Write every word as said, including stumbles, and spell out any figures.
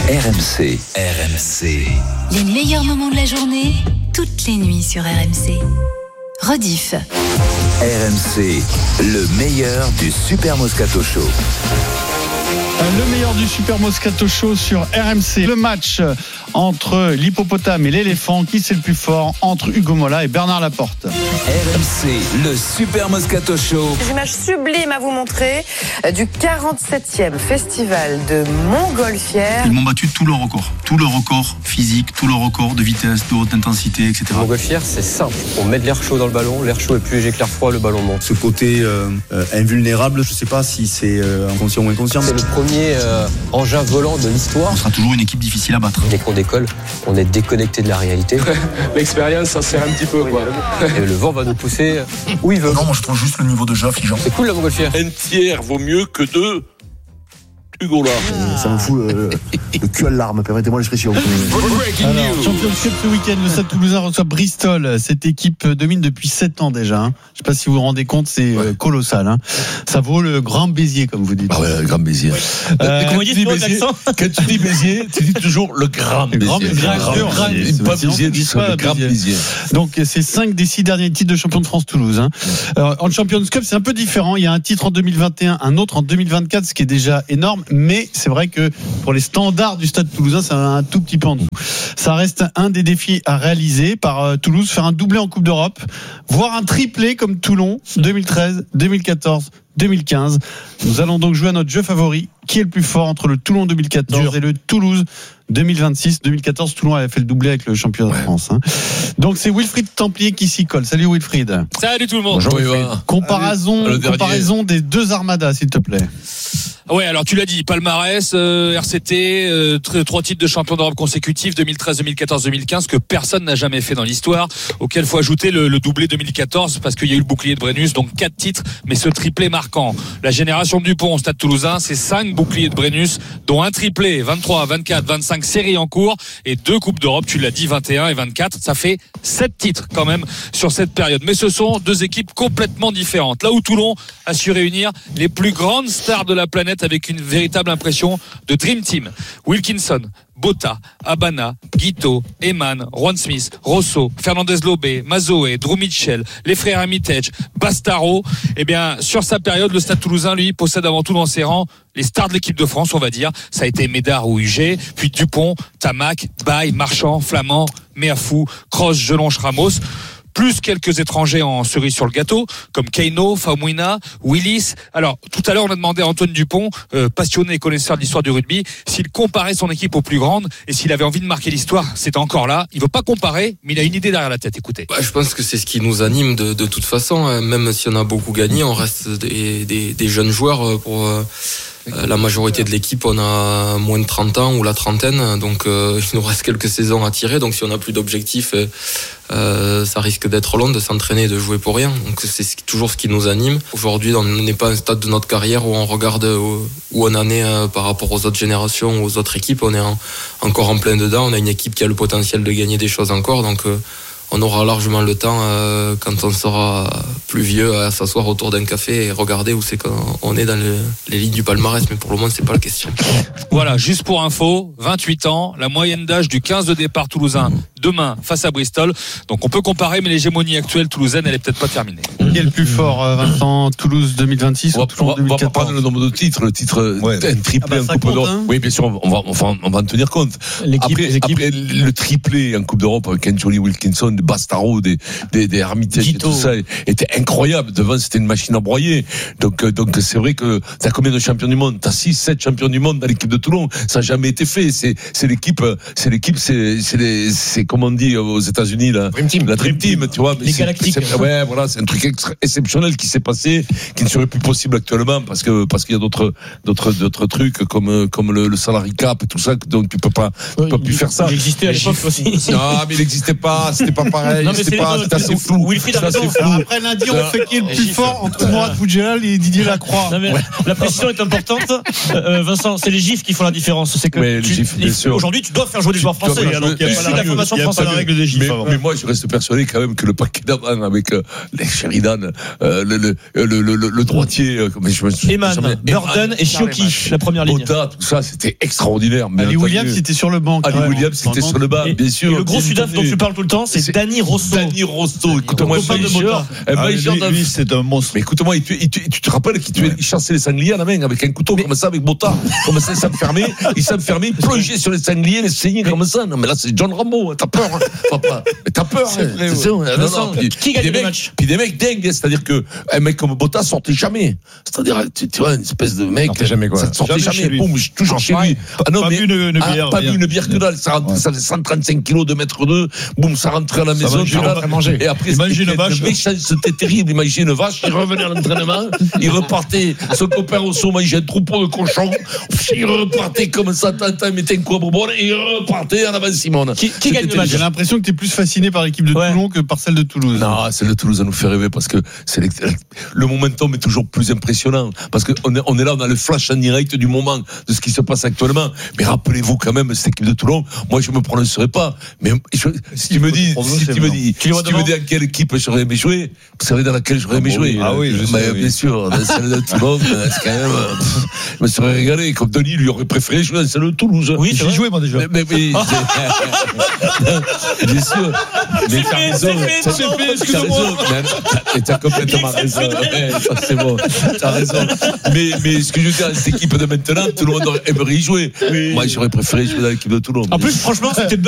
R M C. R M C. Les meilleurs moments de la journée, toutes les nuits sur R M C. Rediff. R M C, le meilleur du Super Moscato Show. Le meilleur du Super Moscato Show sur R M C. Le match entre l'hippopotame et l'éléphant. Qui c'est le plus fort entre Hugo Mola et Bernard Laporte? R M C, le Super Moscato Show. Des images sublimes à vous montrer du quarante-septième festival de Montgolfière. Ils m'ont battu tous leurs records. Tous leurs records physiques, tous leurs records de vitesse, de haute intensité, et cetera. Montgolfière, c'est simple. On met de l'air chaud dans le ballon. L'air chaud est plus léger que l'air froid, le ballon monte. Ce côté euh, euh, invulnérable, je ne sais pas si c'est euh, inconscient ou inconscient. C'est le premier euh, engin volant de l'histoire. On sera toujours une équipe difficile à battre. Dès qu'on décolle, on est déconnecté de la réalité. L'expérience, ça sert un petit peu, quoi. Et le vent va nous pousser où il veut. Non, moi je trouve juste le niveau de jeu affligeant. C'est cool la Montgolfière. Un tiers vaut mieux que deux. Hugo là. Ah. Ça me fout euh, le cul à l'arme, permettez-moi l'expression. Alors, Champions Cup ce week-end, le Stade Toulousain reçoit Bristol. Cette équipe domine depuis sept ans déjà. Hein. Je ne sais pas si vous vous rendez compte, c'est ouais. colossal. Hein. Ça vaut le Grand Béziers, comme vous dites. Ah ouais, le Grand Béziers. Ouais. Euh, quand, tu dis Béziers, quand tu dis Béziers, tu dis toujours le Grand Béziers. Le Grand Béziers. Pas Béziers, dis pas le Grand Béziers. Donc, c'est cinq des six derniers titres de champion de France Toulouse. Hein. Alors, en Champions Cup, c'est un peu différent. Il y a un titre en deux mille vingt et un, un autre en deux mille vingt-quatre, ce qui est déjà énorme. Mais c'est vrai que pour les standards du Stade Toulousain, c'est un tout petit peu en dessous. Ça reste un des défis à réaliser par euh, Toulouse, faire un doublé en Coupe d'Europe, voire un triplé comme Toulon deux mille treize, deux mille quatorze, deux mille quinze. Nous allons donc jouer à notre jeu favori. Qui est le plus fort entre le Toulon deux mille quatorze Dur. et le Toulouse deux mille vingt-six? deux mille quatorze, Toulon avait fait le doublé avec le championnat ouais. de France. Hein. Donc c'est Wilfried Templier qui s'y colle. Salut Wilfried. Salut tout le monde. Bonjour Wilfried. Comparaison, comparaison des deux armadas, s'il te plaît. Ouais, alors tu l'as dit, palmarès, euh, R C T, euh, trois titres de champion d'Europe consécutifs, deux mille treize, deux mille quatorze, deux mille quinze, que personne n'a jamais fait dans l'histoire, auquel faut ajouter le, le doublé deux mille quatorze, parce qu'il y a eu le bouclier de Brennus, donc quatre titres, mais ce triplé marquant. La génération Dupont au Stade Toulousain, c'est cinq boucliers de Brennus, dont un triplé, vingt-trois, vingt-quatre, vingt-cinq séries en cours, et deux Coupes d'Europe, tu l'as dit, vingt et un et vingt-quatre, ça fait sept titres quand même sur cette période. Mais ce sont deux équipes complètement différentes. Là où Toulon a su réunir les plus grandes stars de la planète avec une véritable impression de Dream Team. Wilkinson, Botta, Habana, Guito, Eman, Juan Smith, Rosso, Fernandez Lobé, Mazoé, Drew Mitchell, les frères Hermitage, Bastaro. Eh bien, sur sa période, le Stade Toulousain, lui, possède avant tout dans ses rangs les stars de l'équipe de France, on va dire. Ça a été Médard ou Huget, puis Dupont, Tamac, Baye, Marchand, Flamand, Méafou, Cross, Gelonche, Ramos. Plus quelques étrangers en cerise sur le gâteau, comme Keino, Famouina, Willis. Alors, tout à l'heure, on a demandé à Antoine Dupont, euh, passionné et connaisseur de l'histoire du rugby, s'il comparait son équipe aux plus grandes et s'il avait envie de marquer l'histoire. C'était encore là. Il veut pas comparer, mais il a une idée derrière la tête. Écoutez. Bah, je pense que c'est ce qui nous anime de, de toute façon. Même si on a beaucoup gagné, on reste des, des, des jeunes joueurs pour... Euh La majorité de l'équipe, on a moins de trente ans ou la trentaine, donc euh, il nous reste quelques saisons à tirer. Donc si on n'a plus d'objectifs, euh, ça risque d'être long de s'entraîner et de jouer pour rien. Donc c'est toujours ce qui nous anime. Aujourd'hui, on n'est pas à un stade de notre carrière où on regarde où on en est euh, par rapport aux autres générations, aux autres équipes. On est en, encore en plein dedans. On a une équipe qui a le potentiel de gagner des choses encore. Donc euh, on aura largement le temps, euh, quand on sera plus vieux, à s'asseoir autour d'un café et regarder où c'est qu'on est dans le, les lignes du palmarès. Mais pour le moment, c'est pas la question. Voilà, juste pour info, vingt-huit ans, la moyenne d'âge du quinze de départ toulousain demain face à Bristol. Donc on peut comparer, mais l'hégémonie actuelle toulousaine, elle est peut-être pas terminée. Qui est le plus fort, Vincent? Toulouse deux mille vingt-six on va, ou Toulouse deux mille quatorze? On va pas prendre le nombre de titres, le titre ouais. un triplé ah bah, en Coupe d'Europe. Hein. Oui, bien sûr, on va, on va, on va en tenir compte. Après, après le triplé en Coupe d'Europe avec Anthony Wilkinson, des Bastaro, des, des, des Hermitage et tout ça était incroyable. Devant, c'était une machine à broyer. Donc, donc c'est vrai que t'as combien de champions du monde? T'as six, sept champions du monde dans l'équipe de Toulon. Ça n'a jamais été fait. C'est, c'est l'équipe, c'est l'équipe, c'est, c'est, les, c'est comme on dit aux États-Unis, la Dream Team, la Dream Team, tu vois. Les Galactiques. Ouais, voilà, c'est un truc extra, exceptionnel qui s'est passé, qui ne serait plus possible actuellement parce que parce qu'il y a d'autres d'autres d'autres trucs comme comme le, le salary cap et tout ça, donc tu peux pas, tu oui, peux plus faire ça. Il existait à l'époque aussi. Non, mais il n'existait pas, c'était pas pareil. Non, mais c'était c'est pas, c'était assez flou. Wilfried a raison. Après lundi, on fait qui est le plus fort entre Mourad Boudjelal et Didier Lacroix. Non, mais ouais. La précision est importante. Euh, Vincent, c'est les gifs qui font la différence. C'est que ouais, tu, gifs, les, aujourd'hui, tu dois faire jouer des joueurs français. Alors, donc, il y a pas la information la France a la règle des gifs. Mais, mais moi, je reste persuadé quand même que le paquet d'avant avec euh, les Sheridan, euh, le, le, le, le, le, le droitier, euh, je me souviens, Eman, Burden et Shioki, la première ligne. Bota, tout ça, c'était extraordinaire. Ali Williams, c'était sur le banc. Ali Williams, c'était sur le banc, et, bien sûr. Et le gros Sudaf dont tu parles tout le temps, c'est, c'est Dani Rosso. Dani Rosso, écoute-moi, lui, c'est un monstre. Mais écoute-moi, il, il, tu, tu te rappelles qu'il ouais. chassait les sangliers à la main avec un couteau mais, comme ça, avec Bota, comme ça, il s'enfermait, il s'enfermait, il plongeait sur les sangliers, les saigner comme ça. Non, mais là, c'est John Rambo, t'as peur, hein, papa. Mais t'as peur, c'est hein, vrai, c'est ouais. ça. Non, non, puis, qui gagne le match? Puis des mecs dingues, c'est-à-dire que un mec comme Bota sortait jamais. C'est-à-dire, tu, tu vois, une espèce de mec. Sortait jamais, quoi. Ça sortait jamais, jamais boum, toujours chez lui. Ah non, pas mais, vu une, une bière. Pas vu une bière que dalle, ça rentrait, ça faisait cent trente-cinq kilos de mètre deux, boum, ça rentrait à la maison, tu vois. Et après, imagine une vache. C'était terrible, imaginez une vache, il revenait à l'entraînement, il repartait, son copain au saut, il un troupeau de cochons, il repartait comme ça, il mettait un coup à bonbonne, et il repartait en avant Simone. Qui, qui gagne le match? J'ai l'impression que tu es plus fasciné par l'équipe de ouais. Toulon que par celle de Toulouse. Non, celle de Toulouse, ça nous fait rêver parce que c'est le momentum est toujours plus impressionnant. Parce qu'on est, on est là, on a le flash en direct du moment de ce qui se passe actuellement. Mais rappelez-vous quand même, cette équipe de Toulon, moi je me prononcerai pas. Mais je, si tu me dis, si tu me dis, si tu me dis à quelle équipe j'aurais aimé jouer, vous savez dans laquelle j'aurais aimé jouer. Ah oui, je sais, mais, oui. Bien sûr, dans celle de Toulon, c'est quand même, pff, je me serais régalé. Comme Denis lui aurait préféré jouer dans celle de Toulouse. Oui, j'ai joué moi déjà. Mais, mais, mais bien sûr. Mais t'as raison. T'as raison. Et t'as complètement raison. C'est bon. T'as raison. Mais, mais ce que je veux dire, cette équipe de maintenant, tout le monde aimerait y jouer. Moi, j'aurais préféré jouer dans l'équipe de Toulon. En plus, franchement, c'était